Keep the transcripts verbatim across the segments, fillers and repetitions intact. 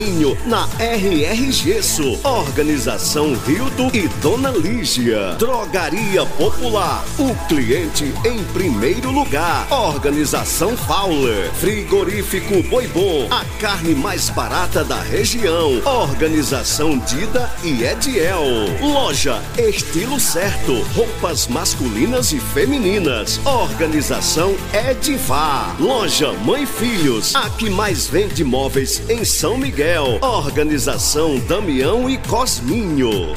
Na R R Gesso, Organização Rildo e Dona Lígia. Drogaria Popular, o cliente em primeiro lugar. Organização Fowler, Frigorífico Boi Bom, a carne mais barata da região. Organização Dida e Ediel. Loja Estilo Certo, roupas masculinas e femininas. Organização Edivar. Loja Mãe Filhos, a que mais vende móveis em São Miguel. Organização Damião e Cosminho.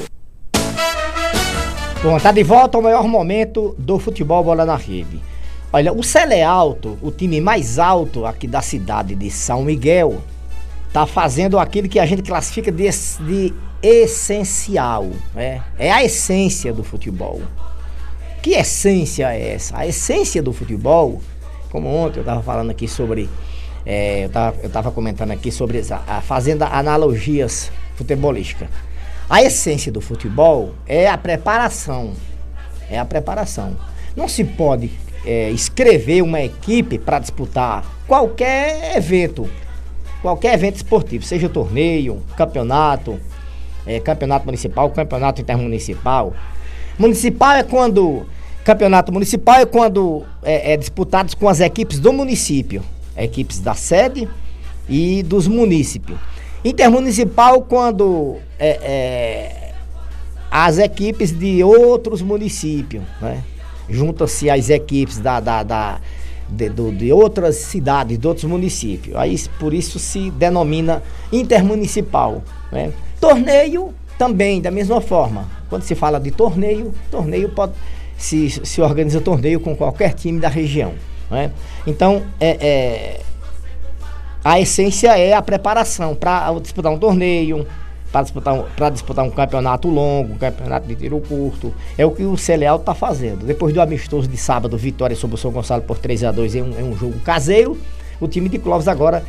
Bom, tá de volta ao maior momento do futebol bola na rede. Olha, o Celealto, o time mais alto aqui da cidade de São Miguel, tá fazendo aquilo que a gente classifica de, de essencial, né? É a essência do futebol. Que essência é essa? A essência do futebol, como ontem eu tava falando aqui sobre... É, eu, tava, eu tava comentando aqui sobre a, a, fazendo analogias futebolísticas. A essência do futebol é a preparação. É a preparação. Não se pode é, escrever uma equipe para disputar qualquer evento, qualquer evento esportivo, seja torneio, campeonato, é, campeonato municipal, campeonato intermunicipal. Municipal é quando campeonato municipal é quando é, é disputados com as equipes do município. Equipes da sede e dos munícipes. Intermunicipal, quando é, é, as equipes de outros municípios, né? Juntam-se as equipes da, da, da, de, do, de outras cidades, de outros municípios. Aí, por isso se denomina intermunicipal, né? Torneio também, da mesma forma. Quando se fala de torneio, torneio pode, se, se organiza torneio com qualquer time da região. É? Então, é, é, a essência é a preparação para disputar um torneio, para disputar, um, disputar um campeonato longo, um campeonato de tiro curto. É o que o Celealto está fazendo. Depois do amistoso de sábado, vitória sobre o São Gonçalo por três a dois em um, em um jogo caseiro, o time de Clóvis agora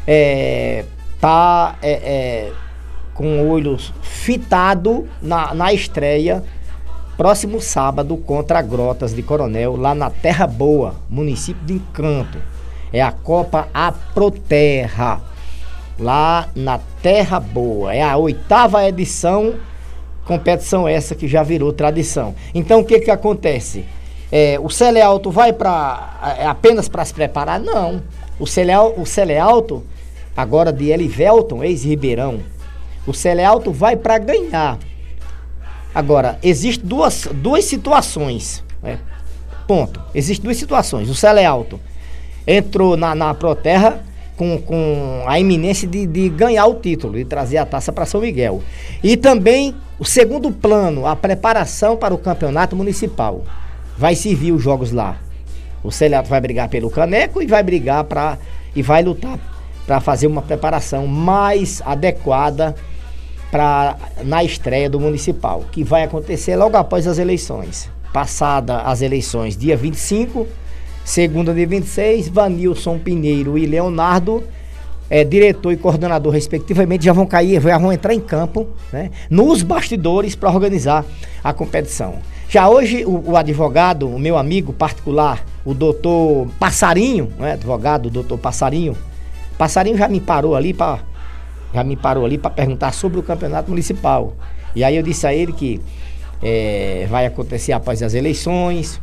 está é, é, é, com o olho fitado na, na estreia próximo sábado contra a Grotas de Coronel, lá na Terra Boa, município de Encanto. É a Copa Aproterra, lá na Terra Boa. É a oitava edição, competição essa que já virou tradição. Então o que que acontece? É, o Celealto vai para é, apenas para se preparar? Não. O, Celeal, o Celealto, agora de Elivelton, ex-Ribeirão, o Celealto vai para ganhar. Agora, existem duas, duas situações, né? Ponto. Existem duas situações. O Celealto entrou na, na Proterra com, com a iminência de, de ganhar o título, de trazer a taça para São Miguel. E também o segundo plano, a preparação para o campeonato municipal. Vai servir os jogos lá. O Celealto vai brigar pelo caneco e vai brigar para e vai lutar para fazer uma preparação mais adequada Pra, na estreia do municipal, que vai acontecer logo após as eleições. Passada as eleições, dia vinte e cinco, segunda dia vinte e seis, Vanilson Pinheiro e Leonardo, é, diretor e coordenador respectivamente, já vão cair, já vão entrar em campo, né, nos bastidores para organizar a competição. Já hoje o, o advogado, o meu amigo particular, o doutor Passarinho, né, advogado, o doutor Passarinho, Passarinho já me parou ali para já me parou ali para perguntar sobre o campeonato municipal. E aí eu disse a ele que é, vai acontecer após as eleições.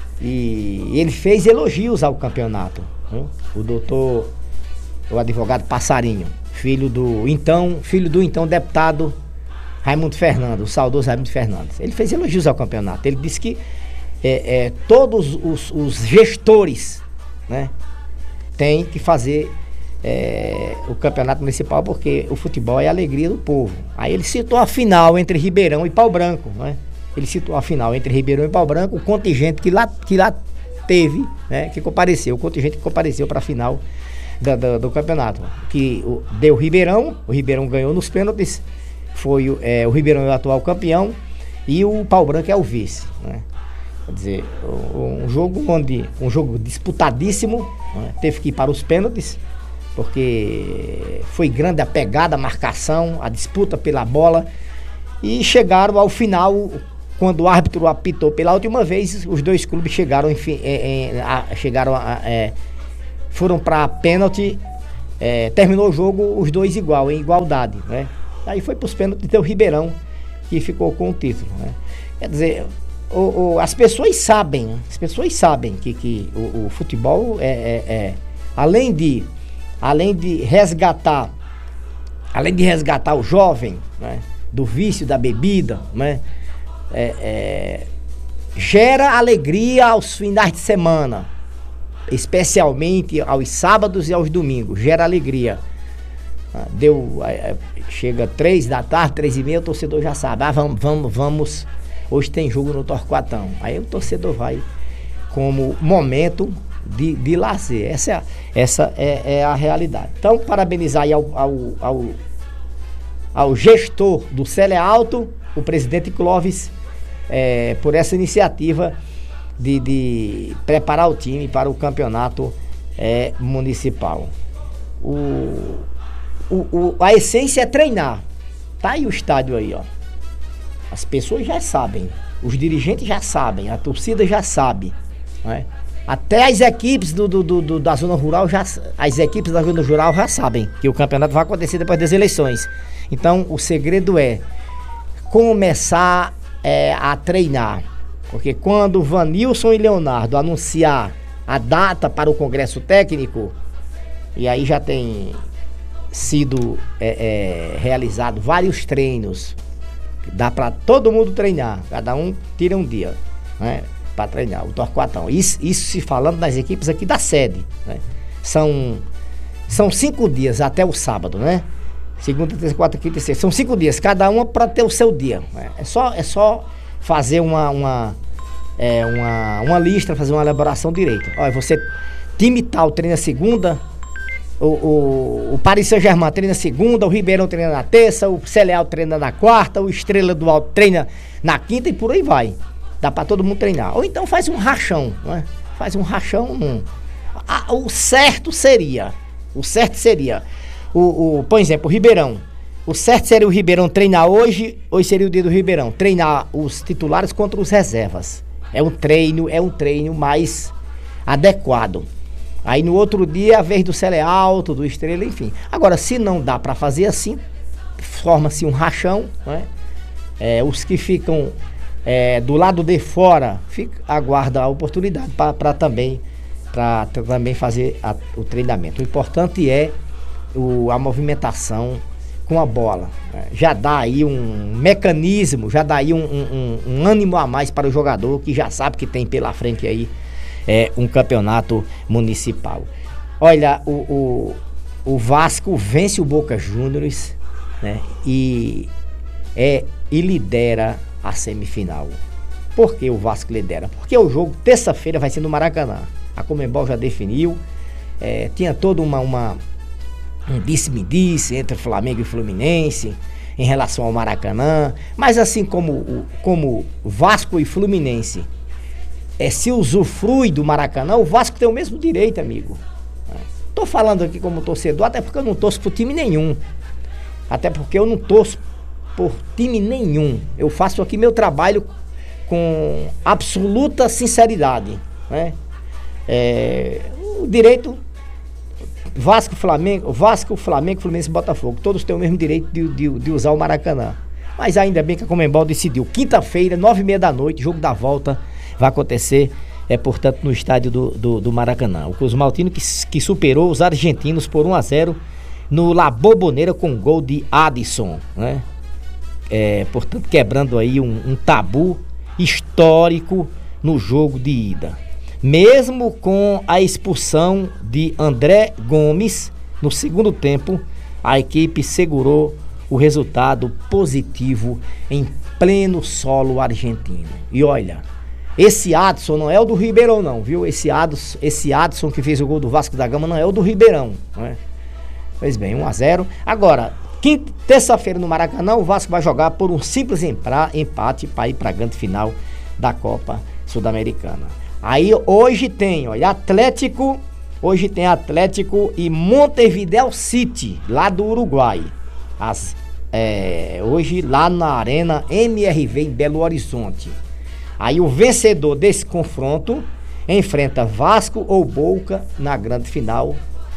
E ele fez elogios ao campeonato, né? O doutor, o advogado Passarinho, filho do então, filho do então deputado Raimundo Fernandes, o saudoso Raimundo Fernandes. Ele fez elogios ao campeonato. Ele disse que é, é, todos os, os gestores, né, têm que fazer É, o campeonato municipal, porque o futebol é a alegria do povo. Aí ele citou a final entre Ribeirão e Pau Branco, né? Ele citou a final entre Ribeirão e Pau Branco, o contingente que lá, que lá teve, né, que compareceu, o contingente que compareceu para a final do, do, do campeonato, que o, deu Ribeirão, o Ribeirão ganhou nos pênaltis, foi é, o Ribeirão é o atual campeão e o Pau Branco é o vice, né? Quer dizer, um jogo onde um jogo disputadíssimo, né, teve que ir para os pênaltis, porque foi grande a pegada, a marcação, a disputa pela bola, e chegaram ao final, quando o árbitro apitou pela última vez, os dois clubes chegaram, enfim, é, é, a, chegaram a, é, foram para pênalti é, terminou o jogo os dois igual, em igualdade, né? Aí foi para os pênaltis, e o Ribeirão que ficou com o título, né? Quer dizer, o, o, as pessoas sabem, as pessoas sabem que, que o, o futebol é, é, é além de, além de resgatar, além de resgatar o jovem, né, do vício da bebida, né, é, é, gera alegria aos finais de semana, especialmente aos sábados e aos domingos, gera alegria. Deu, chega três da tarde, três e meia, o torcedor já sabe, ah, vamos, vamos, vamos, hoje tem jogo no Torquatão. Aí o torcedor vai como momento de, de lazer. Essa, é, essa é, é a realidade. Então, parabenizar aí ao, ao, ao, ao gestor do Célealto, o presidente Clóvis, é, por essa iniciativa de, de preparar o time para o campeonato é, municipal. O, o, o, a essência é treinar. Tá aí o estádio aí, ó. As pessoas já sabem, os dirigentes já sabem, a torcida já sabe, né? Até as equipes do, do, do, da zona rural já, as equipes da zona rural já sabem que o campeonato vai acontecer depois das eleições. Então o segredo é começar é, a treinar, porque quando Vanilson e Leonardo anunciar a data para o congresso técnico, e aí já tem sido é, é, realizado vários treinos, dá para todo mundo treinar, cada um tira um dia, né, para treinar o Torquatão. Isso, isso se falando das equipes aqui da sede, né? São, são cinco dias até o sábado, né? Segunda, terça, quarta, quinta e sexta. São cinco dias, cada uma para ter o seu dia, né? É só, é só fazer uma, uma, é, uma, uma lista, fazer uma elaboração direita. Olha, você, time tal treina segunda, o, o, o Paris Saint-Germain treina segunda, o Ribeirão treina na terça, o Celeal treina na quarta, o Estrela do Alto treina na quinta e por aí vai. Dá pra todo mundo treinar. Ou então faz um rachão, né? Faz um rachão. Um... Ah, o certo seria, o certo seria, o, o, por exemplo, o Ribeirão. O certo seria o Ribeirão treinar hoje, hoje seria o dia do Ribeirão, treinar os titulares contra os reservas. É um treino, é um treino mais adequado. Aí no outro dia, a vez do Celealto, do Estrela, enfim. Agora, se não dá pra fazer assim, forma-se um rachão, né? É, os que ficam É, do lado de fora, fica, aguarda a oportunidade para também, pra, também fazer a, o treinamento. O importante é o, a movimentação com a bola, né? Já dá aí um mecanismo, já dá aí um, um, um ânimo a mais para o jogador, que já sabe que tem pela frente aí é, um campeonato municipal. Olha, o, o, o Vasco vence o Boca Juniors, né? e, é, e lidera a semifinal. Por que o Vasco lidera? Porque o jogo terça-feira vai ser no Maracanã. A Conmebol já definiu, é, tinha todo uma, uma um disse-me-disse entre Flamengo e Fluminense em relação ao Maracanã, mas assim como o como Vasco e Fluminense é, se usufrui do Maracanã, o Vasco tem o mesmo direito, amigo. Tô falando aqui como torcedor, até porque eu não torço por time nenhum, até porque eu não torço por time nenhum. Eu faço aqui meu trabalho com absoluta sinceridade, né? É, o direito Vasco, Flamengo, Vasco, Flamengo, Fluminense e Botafogo, todos têm o mesmo direito de, de, de usar o Maracanã. Mas ainda bem que a Conmebol decidiu. Quinta-feira, nove e meia da noite, jogo da volta vai acontecer, é, portanto, no estádio do, do, do Maracanã. O Cruz Maltino que, que superou os argentinos por um a zero no La Bombonera com gol de Adson, né? É, portanto, quebrando aí um, um tabu histórico no jogo de ida. Mesmo com a expulsão de André Gomes no segundo tempo, a equipe segurou o resultado positivo em pleno solo argentino. E olha, esse Adson não é o do Ribeirão não, viu? Esse Adson, esse Adson que fez o gol do Vasco da Gama não é o do Ribeirão, né? Pois bem, um a zero. Agora, quinta, terça-feira no Maracanã, o Vasco vai jogar por um simples empate para ir para a grande final da Copa Sul-Americana. Aí hoje tem, olha, Atlético, hoje tem Atlético e Montevideo City, lá do Uruguai. As, é, hoje lá na Arena M R V em Belo Horizonte. Aí o vencedor desse confronto enfrenta Vasco ou Boca na grande final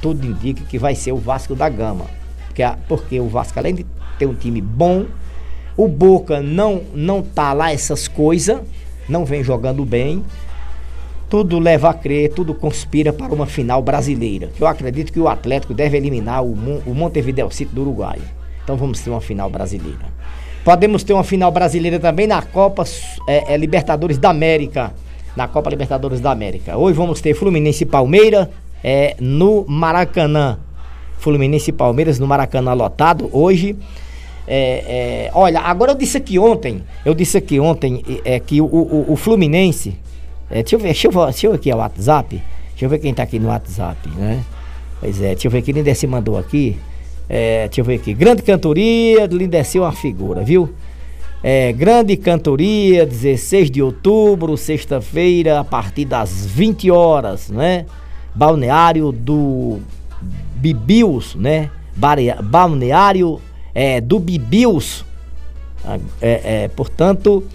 tudo indica que vai ser o Vasco da Gama. Porque, porque o Vasco, além de ter um time bom, o Boca não, não tá lá essas coisas, não vem jogando bem. Tudo leva a crer, tudo conspira para uma final brasileira. Eu acredito que o Atlético deve eliminar o, o Montevideo City do Uruguai. Então vamos ter uma final brasileira. Podemos ter uma final brasileira também na Copa é, é, Libertadores da América. Na Copa Libertadores da América. Hoje vamos ter Fluminense e Palmeiras é, no Maracanã. Fluminense e Palmeiras no Maracanã lotado. Hoje, é, é, olha, agora eu disse aqui ontem, eu disse aqui ontem é, que o, o, o Fluminense... É, deixa eu ver, deixa eu, deixa eu ver aqui o WhatsApp. Deixa eu ver quem tá aqui no WhatsApp, né? Pois é, deixa eu ver que Lindeci mandou aqui. É, deixa eu ver aqui. Grande cantoria, Lindeci é uma figura, viu? É, grande cantoria, dezesseis de outubro, sexta-feira, a partir das vinte horas, né? Balneário do Bibius, né? Balneário é, do Bibius. É, é, portanto...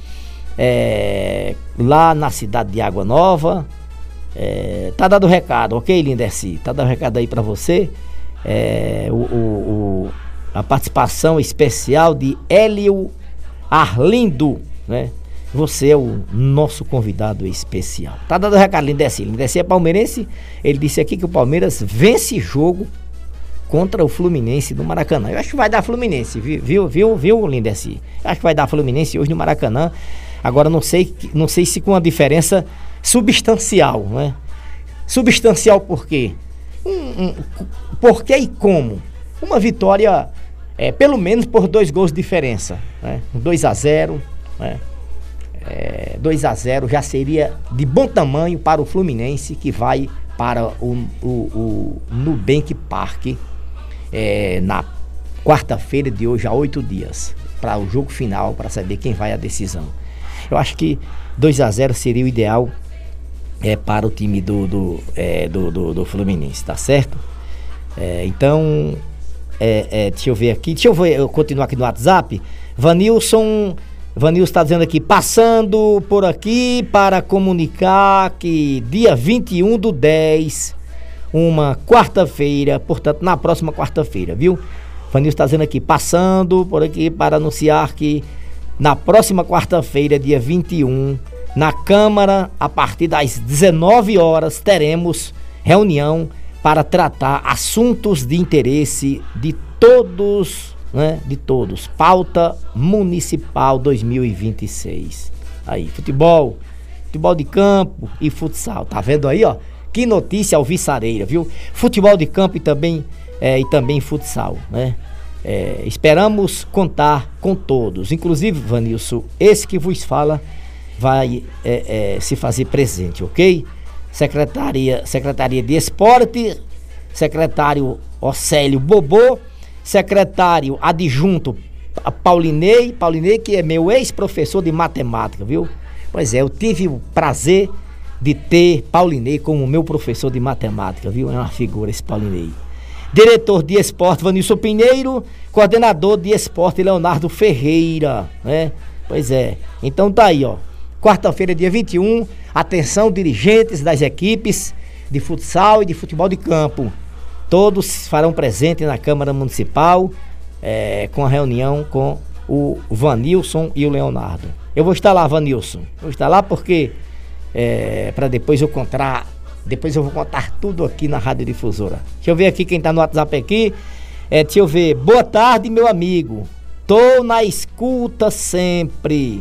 É, lá na cidade de Água Nova. É, tá dado o recado, ok, Lindeci? Tá dado o recado aí pra você. É, o, o, o, a participação especial de Hélio Arlindo, né? Você é o nosso convidado especial. Tá dado o recado, Lindeci. Lindeci é palmeirense. Ele disse aqui que o Palmeiras vence jogo contra o Fluminense no Maracanã. Eu acho que vai dar Fluminense, viu, viu, viu, Lindeci? Eu acho que vai dar Fluminense hoje no Maracanã. Agora não sei, não sei se com uma diferença substancial, né? Substancial por quê? Um, um, por que e como? Uma vitória, é, pelo menos por dois gols de diferença, né? dois a zero, né? É, dois a zero já seria de bom tamanho para o Fluminense, que vai para o, o, o Nubank Park é, na quarta-feira de hoje, há oito dias, para o jogo final, para saber quem vai à decisão. Eu acho que dois a zero seria o ideal é, para o time do, do, é, do, do, do Fluminense, tá certo? É, então, é, é, deixa eu ver aqui, deixa eu, ver, eu continuar aqui no WhatsApp. Vanilson, Vanilson está dizendo aqui, passando por aqui para comunicar que dia vinte e um do dez, uma quarta-feira, portanto, na próxima quarta-feira, viu? Vanilson está dizendo aqui, passando por aqui para anunciar que na próxima quarta-feira, dia vinte e um, na Câmara, a partir das dezenove horas, teremos reunião para tratar assuntos de interesse de todos, né? De todos. Pauta Municipal dois mil e vinte e seis. Aí, futebol, futebol de campo e futsal. Tá vendo aí, ó? Que notícia alvissareira, viu? Futebol de campo e também, é, e também futsal, né? É, esperamos contar com todos, inclusive, Vanilson, esse que vos fala vai é, é, se fazer presente, ok? Secretaria, Secretaria de Esporte, secretário Océlio Bobô, secretário adjunto Paulinei, Paulinei que é meu ex-professor de matemática, viu? Pois é, eu tive o prazer de ter Paulinei como meu professor de matemática, viu? É uma figura esse Paulinei. Diretor de esporte, Vanilson Pinheiro. Coordenador de esporte, Leonardo Ferreira, né? Pois é. Então tá aí, ó. Quarta-feira, dia vinte e um. Atenção, dirigentes das equipes de futsal e de futebol de campo. Todos farão presente na Câmara Municipal, é, com a reunião com o Vanilson e o Leonardo. Eu vou estar lá, Vanilson. Vou estar lá porque é, para depois eu contar... Depois eu vou contar tudo aqui na Rádio Difusora. Deixa eu ver aqui quem tá no WhatsApp aqui. É, deixa eu ver. Boa tarde, meu amigo. Tô na escuta sempre.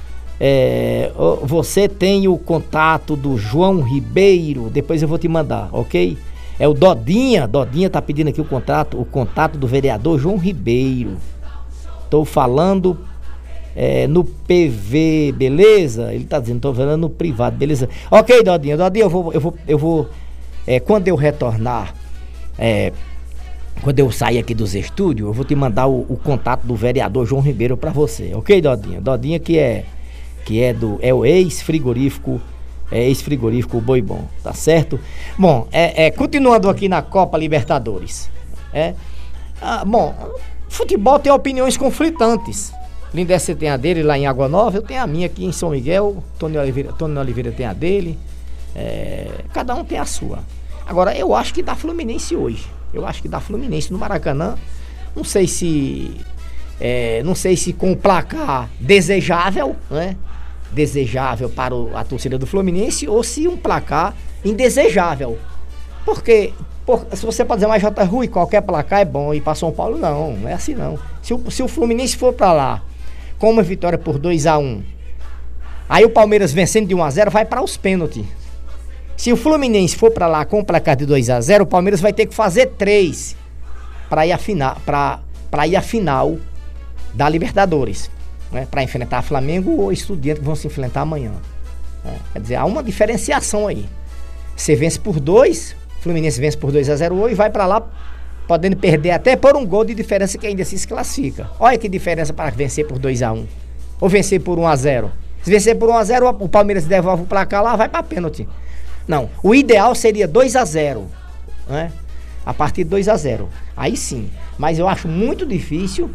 É, você tem o contato do João Ribeiro. Depois eu vou te mandar, ok? É o Dodinha. Dodinha tá pedindo aqui o contato, o contato do vereador João Ribeiro. Tô falando... É, no P V, beleza? Ele tá dizendo, tô falando no privado, beleza? Ok, Dodinha, Dodinha, eu vou, eu vou, eu vou, é, quando eu retornar, é, quando eu sair aqui dos estúdios, eu vou te mandar o, o contato do vereador João Ribeiro pra você, ok, Dodinha? Dodinha que é, que é do, é o ex-frigorífico, é ex-frigorífico Boi Bom, tá certo? Bom, é, é, continuando aqui na Copa Libertadores, é, ah, bom, futebol tem opiniões conflitantes. Lindeci tem a dele lá em Água Nova, eu tenho a minha aqui em São Miguel, Tony Oliveira, Tony Oliveira tem a dele, é, cada um tem a sua. Agora, eu acho que dá Fluminense hoje. Eu acho que dá Fluminense no Maracanã. Não sei se... É, não sei se com o placar desejável, né? Desejável para o, a torcida do Fluminense, ou se um placar indesejável. Porque, por, se você pode dizer, mas J. Rui, qualquer placar é bom, e para São Paulo não, não é assim não. Se o, se o Fluminense for para lá com uma vitória por dois a um, aí o Palmeiras vencendo de um a zero vai para os pênaltis. Se o Fluminense for para lá com o placar de dois a zero, o Palmeiras vai ter que fazer três para ir à final, para para ir à final da Libertadores, né? Para enfrentar Flamengo ou Estudiantes, que vão se enfrentar amanhã, né? Quer dizer, há uma diferenciação aí. Você vence por dois, Fluminense vence por dois a zero e vai para lá podendo perder até por um gol de diferença, que ainda se classifica. Olha que diferença para vencer por dois a um ou vencer por um a zero. Se vencer por um a zero, o Palmeiras devolve o placar lá, vai para pênalti. Não, o ideal seria dois a zero, né? A partir de dois a zero. Aí sim, mas eu acho muito difícil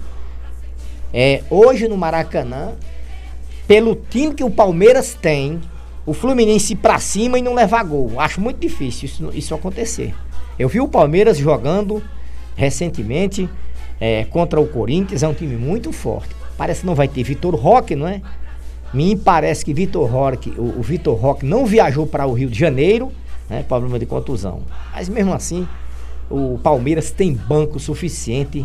é, hoje no Maracanã, pelo time que o Palmeiras tem, o Fluminense ir pra cima e não levar gol. Acho muito difícil isso, isso acontecer. Eu vi o Palmeiras jogando recentemente é, contra o Corinthians, é um time muito forte. Parece que não vai ter Vitor Roque, não é? Me parece que Vitor Roque, o, o Vitor Roque não viajou para o Rio de Janeiro, né? Problema de contusão. Mas mesmo assim, o Palmeiras tem banco suficiente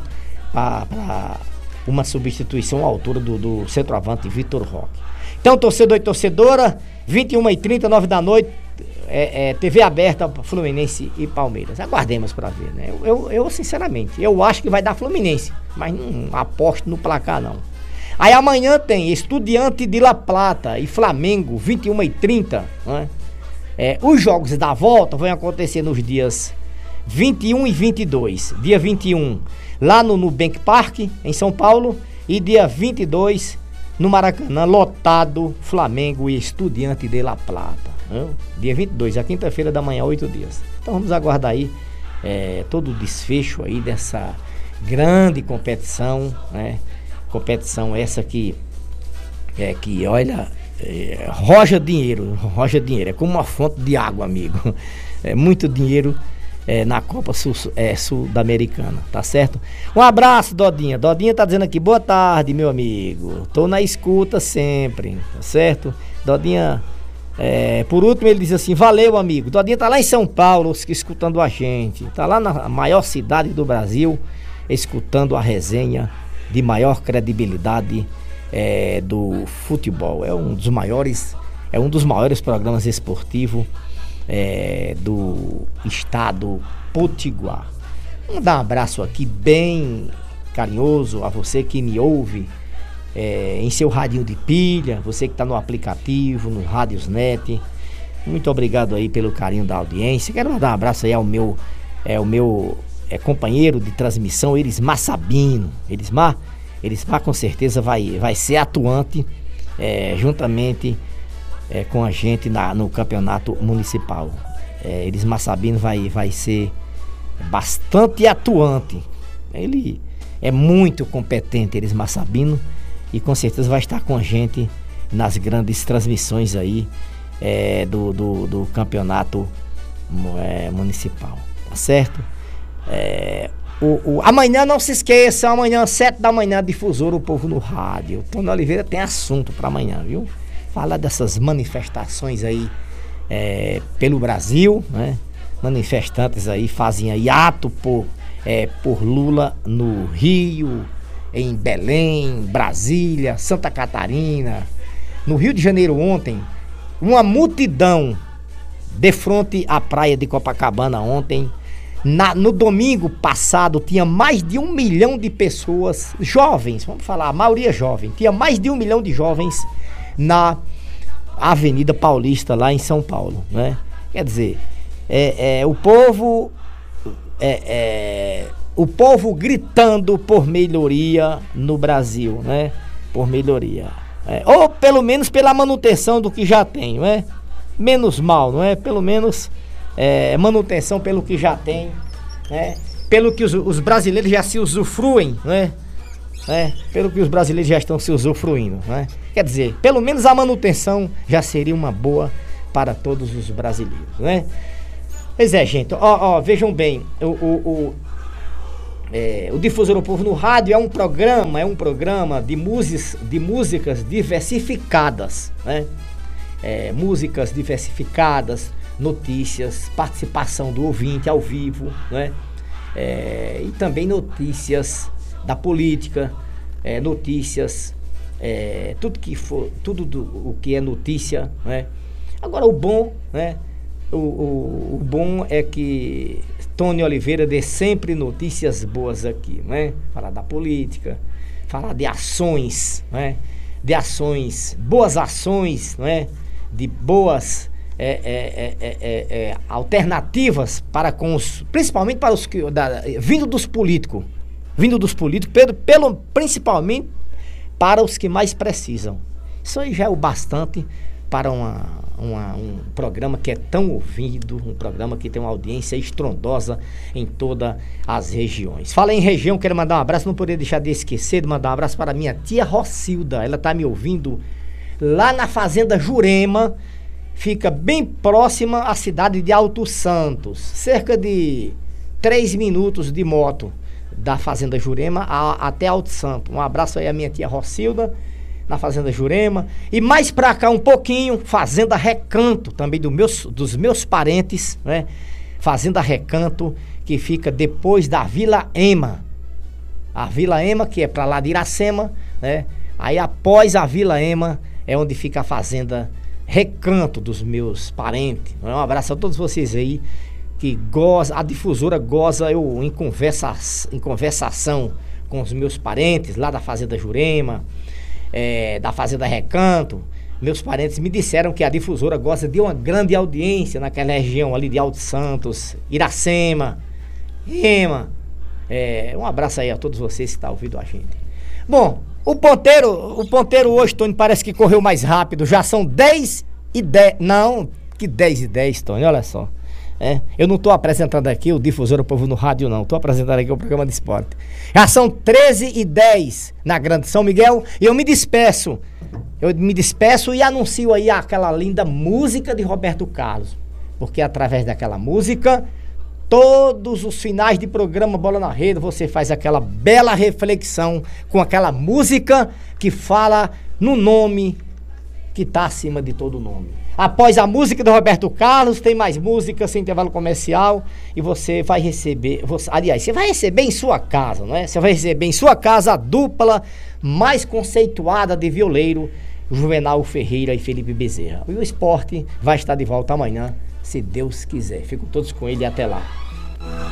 para uma substituição à altura do, do centroavante Vitor Roque. Então, torcedor e torcedora, vinte e uma e trinta, nove da noite, é, é, T V aberta, Fluminense e Palmeiras. Aguardemos para ver, né? Eu, eu, eu, sinceramente, eu acho que vai dar Fluminense, mas não aposto no placar, não. Aí amanhã tem Estudiante de La Plata e Flamengo, vinte e uma e trinta, né? É, os jogos da volta vão acontecer nos dias vinte e um e vinte e dois. Dia vinte e um, lá no Nubank Park, em São Paulo, e dia vinte e dois, no Maracanã, lotado, Flamengo e Estudiante de La Plata. Né? Dia vinte e dois, a quinta-feira da manhã, oito dias. Então vamos aguardar aí é, todo o desfecho aí dessa grande competição, né? Competição essa que, é, que olha, é, roja dinheiro, roja dinheiro, é como uma fonte de água, amigo. É muito dinheiro é, na Copa Sul, é, Sul-Americana, tá certo? Um abraço, Dodinha. Dodinha tá dizendo aqui, boa tarde, meu amigo. Tô na escuta sempre, tá certo? Dodinha, é, por último ele diz assim, valeu, amigo. Dodinha tá lá em São Paulo, escutando a gente. Tá lá na maior cidade do Brasil, escutando a resenha de maior credibilidade é, do futebol. É um dos maiores, é um dos maiores programas esportivos é, do estado potiguar. Vamos dar um abraço aqui bem carinhoso a você que me ouve é, em seu radinho de pilha, você que está no aplicativo, no Radiosnet. Muito obrigado aí pelo carinho da audiência. Quero mandar um abraço aí ao meu, é, o meu é, companheiro de transmissão, Elismar Sabino. Elismar, Elismar com certeza vai, vai ser atuante é, juntamente é, com a gente na, no campeonato municipal. É, Elismar Sabino vai, vai ser bastante atuante. Ele é muito competente, Elismar Sabino, e com certeza vai estar com a gente nas grandes transmissões aí é, do, do, do campeonato é, municipal, tá certo? É, o, o, amanhã não se esqueça, amanhã às sete da manhã, Difusora, o povo no rádio. Tony Oliveira tem assunto para amanhã, viu? Falar dessas manifestações aí é, pelo Brasil, né? Manifestantes aí fazem aí ato por, é, por Lula no Rio, em Belém, Brasília, Santa Catarina. No Rio de Janeiro ontem, uma multidão de frente à praia de Copacabana ontem. Na, no domingo passado tinha mais de um milhão de pessoas, jovens, vamos falar, a maioria jovem, tinha mais de um milhão de jovens na Avenida Paulista, lá em São Paulo, né? Quer dizer, é, é, o povo é, é, o povo gritando por melhoria no Brasil, né? Por melhoria, é, ou pelo menos pela manutenção do que já tem, não é? Menos mal, não é? Pelo menos é, manutenção pelo que já tem, né? Pelo que os, os brasileiros já se usufruem, né? É, pelo que os brasileiros já estão se usufruindo, né? Quer dizer, pelo menos a manutenção já seria uma boa para todos os brasileiros, né? Pois é, gente, ó, ó, vejam bem, o, o, o, é, o Difusor do Povo no Rádio é um programa, é um programa de, músicas, de músicas diversificadas, né? É, músicas diversificadas, notícias, participação do ouvinte ao vivo, né? É, e também notícias da política, é, notícias, é, tudo que for, tudo do, o que é notícia, né? Agora o bom, né? O, o, o bom é que Tony Oliveira dê sempre notícias boas aqui, né? Falar da política, falar de ações, né? De ações, boas ações, né? De boas é, é, é, é, é, alternativas para com os, principalmente para os que, da, vindo dos políticos, vindo dos políticos, pelo, pelo, principalmente para os que mais precisam. Isso aí já é o bastante para uma, uma, um programa que é tão ouvido, um programa que tem uma audiência estrondosa em todas as regiões. Fala em região, quero mandar um abraço, não poderia deixar de esquecer de mandar um abraço para minha tia Rocilda, ela está me ouvindo lá na Fazenda Jurema, fica bem próxima à cidade de Alto Santos, cerca de três minutos de moto da Fazenda Jurema a, até Alto Santos. Um abraço aí à minha tia Rocilda, na Fazenda Jurema. E mais pra cá um pouquinho, Fazenda Recanto, também do meus, dos meus parentes, né? Fazenda Recanto, que fica depois da Vila Ema. A Vila Ema, que é pra lá de Iracema, né? Aí após a Vila Ema é onde fica a Fazenda Recanto dos meus parentes. Um abraço a todos vocês aí que goza, a difusora goza eu em, conversa, em conversação com os meus parentes lá da Fazenda Jurema, É, da Fazenda Recanto. Meus parentes me disseram que a difusora gosta de uma grande audiência naquela região ali de Alto Santos, Iracema, Ema. É, um abraço aí a todos vocês que estão ouvindo a gente. Bom, o ponteiro, o ponteiro hoje, Tony, parece que correu mais rápido. Já são dez e dez. Não, que dez e dez, Tony, olha só. É, eu não estou apresentando aqui o Difusor do Povo no Rádio, não. Estou apresentando aqui o programa de esporte. Já são treze e dez na Grande São Miguel e eu me despeço. Eu me despeço e anuncio aí aquela linda música de Roberto Carlos. Porque através daquela música, todos os finais de programa Bola na Rede, você faz aquela bela reflexão com aquela música que fala no nome que está acima de todo nome. Após a música do Roberto Carlos, tem mais música sem intervalo comercial e você vai receber, você, aliás, você vai receber em sua casa, não é? Você vai receber em sua casa a dupla mais conceituada de violeiro, Juvenal Ferreira e Felipe Bezerra. E o esporte vai estar de volta amanhã, se Deus quiser. Fico todos com ele e até lá.